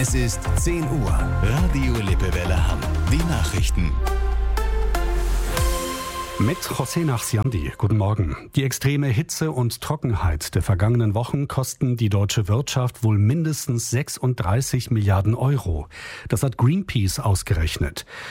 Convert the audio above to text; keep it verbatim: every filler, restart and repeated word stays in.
Es ist zehn Uhr. Radio Lippewelle Hamm. Die Nachrichten. Mit José Nachsiandi. Guten Morgen. Die extreme Hitze und Trockenheit der vergangenen Wochen kosten die deutsche Wirtschaft wohl mindestens sechsunddreißig Milliarden Euro. Das hat Greenpeace ausgerechnet.